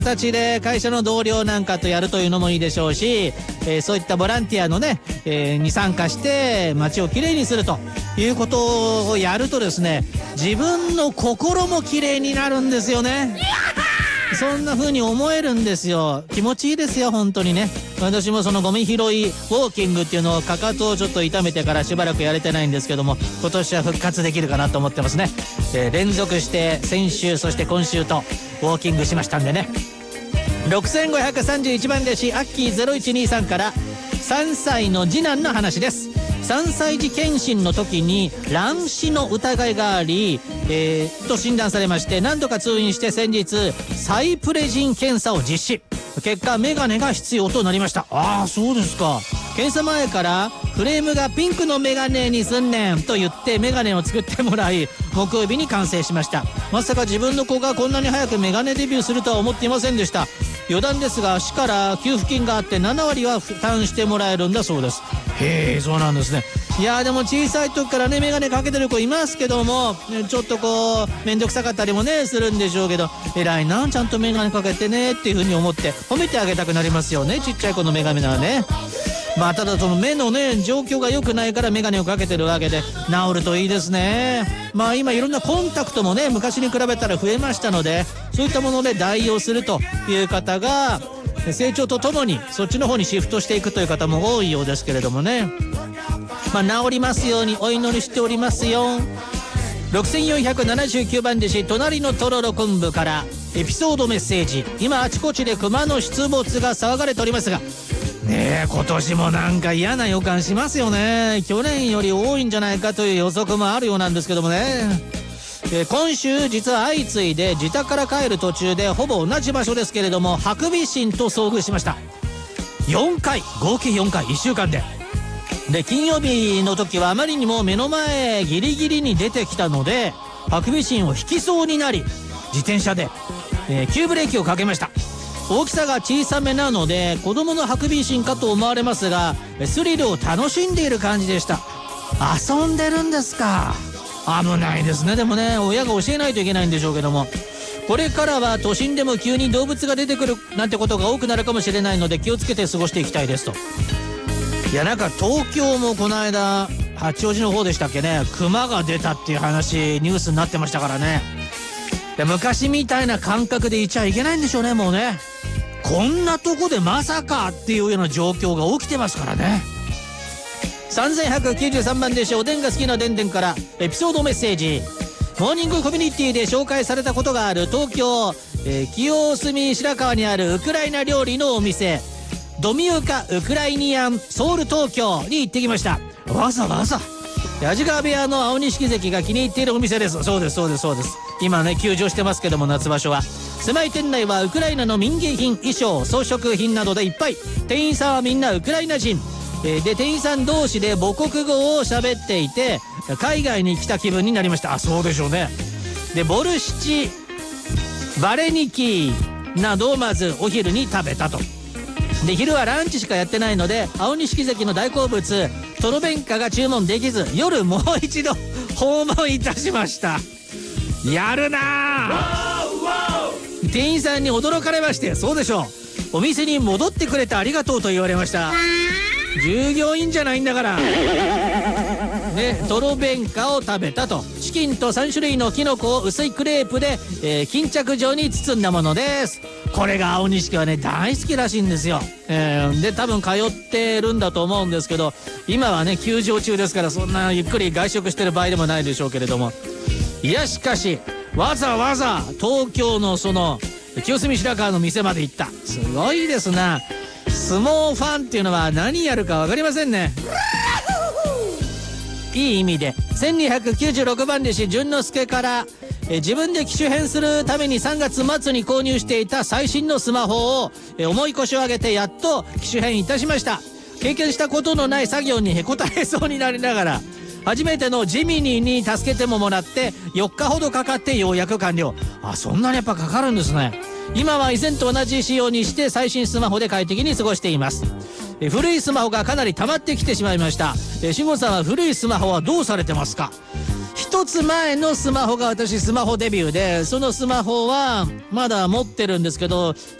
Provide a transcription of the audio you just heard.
形で会社の同僚なんかとやるというのもいいでしょうし、そういったボランティアのね、に参加して街をきれいにするということをやるとですね、自分の心もきれいになるんですよね。そんな風に思えるんですよ。気持ちいいですよ、本当にね。私もそのゴミ拾いウォーキングっていうのをかかとをちょっと痛めてからしばらくやれてないんですけども、今年は復活できるかなと思ってますね。連続して先週そして今週とウォーキングしましたんでね。6531番弟子アッキー0123から3歳の次男の話です。3歳児検診の時に乱視の疑いがあり、と診断されまして、何度か通院して先日サイプレジン検査を実施。結果メガネが必要となりました。ああ、そうですか。検査前からフレームがピンクのメガネにすんねんと言ってメガネを作ってもらい、木曜日に完成しました。まさか自分の子がこんなに早くメガネデビューするとは思っていませんでした。余談ですが、市から給付金があって7割は負担してもらえるんだそうです。へえ、そうなんですね。いやー、でも小さい時からねメガネかけてる子いますけども、ちょっとこう面倒くさかったりもねするんでしょうけど、偉いな、ちゃんとメガネかけてねっていう風に思って褒めてあげたくなりますよね、ちっちゃい子のメガネはね。まあただその目のね状況が良くないからメガネをかけてるわけで、治るといいですね。まあ今いろんなコンタクトもね昔に比べたら増えましたので、そういったもので代用するという方が成長とともにそっちの方にシフトしていくという方も多いようですけれどもね。まあ治りますようにお祈りしておりますよ。6479番弟子隣のとろろ昆布からエピソードメッセージ。今あちこちで熊の出没が騒がれておりますがねえ、今年もなんか嫌な予感しますよね。去年より多いんじゃないかという予測もあるようなんですけどもね。今週実は相次いで自宅から帰る途中でほぼ同じ場所ですけれどもハクビシンと遭遇しました。4回、合計4回、1週間で。金曜日の時はあまりにも目の前ギリギリに出てきたのでハクビシンを引きそうになり、自転車で、急ブレーキをかけました。大きさが小さめなので子供のハクビシンかと思われますが、スリルを楽しんでいる感じでした。遊んでるんですか。危ないですね。でもね、親が教えないといけないんでしょうけども、これからは都心でも急に動物が出てくるなんてことが多くなるかもしれないので気をつけて過ごしていきたいですと。いや、なんか東京もこの間八王子の方でしたっけね、熊が出たっていう話ニュースになってましたからね。で、昔みたいな感覚でいちゃいけないんでしょうね、もうね。こんなとこでまさかっていうような状況が起きてますからね。3193番でしょ。おでんが好きなでんでんからエピソードメッセージ。モーニングコミュニティで紹介されたことがある東京、清澄白河にあるウクライナ料理のお店ドミウカウクライニアンソウル東京に行ってきました。わざわざ安治川部屋の青錦関が気に入っているお店です。そうですそうですそうです。今ね休場してますけども、夏場所は狭い店内はウクライナの民芸品、衣装、装飾品などでいっぱい。店員さんはみんなウクライナ人で、店員さん同士で母国語を喋っていて海外に来た気分になりました。あ、そうでしょうね。で、ボルシチ、バレニキなどをまずお昼に食べたと。で、昼はランチしかやってないので青錦関の大好物トロベンカが注文できず、夜もう一度訪問いたしました。やるなあ。店員さんに驚かれまして、そうでしょう、お店に戻ってくれてありがとうと言われました。従業員じゃないんだからで、トロベンカを食べたと。チキンと3種類のキノコを薄いクレープで、巾着状に包んだものです。これが青錦はね大好きらしいんですよ。で、多分通ってるんだと思うんですけど、今はね休場中ですからそんなゆっくり外食してる場合でもないでしょうけれども、いやしかしわざわざ東京のその清澄白河の店まで行った。すごいですな。相撲ファンっていうのは何やるか分かりませんね。いい意味で。1296番弟子淳之介から自分で機種変するために3月末に購入していた最新のスマホを重い腰を上げてやっと機種変いたしました。経験したことのない作業にへこたれそうになりながら初めてのジミニに助けてももらって4日ほどかかってようやく完了。あ、そんなにやっぱかかるんですね。今は以前と同じ仕様にして最新スマホで快適に過ごしています。古いスマホがかなり溜まってきてしまいました。慎吾さんは古いスマホはどうされてますか？一一つ前のスマホが私スマホデビューで、そのスマホはまだ持ってるんですけど、